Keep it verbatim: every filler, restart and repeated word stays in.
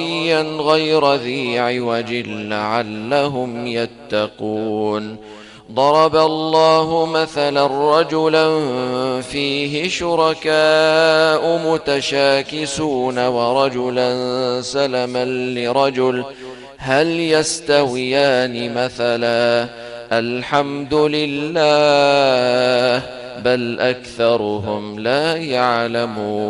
غير ذي عوج لعلهم يتقون. ضرب الله مثلا رجلا فيه شركاء متشاكسون ورجلا سلما لرجل هل يستويان مثلا الحمد لله بل أكثرهم لا يعلمون.